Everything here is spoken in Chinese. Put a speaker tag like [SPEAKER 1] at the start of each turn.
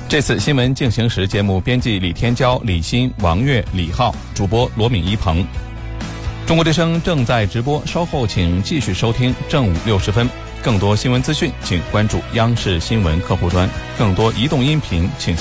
[SPEAKER 1] 这次新闻进行时节目编辑李天骄、李欣、王悦、李浩，主播罗敏一鹏。中国之声正在直播，稍后请继续收听正午60分。更多新闻资讯，请关注央视新闻客户端。更多移动音频，请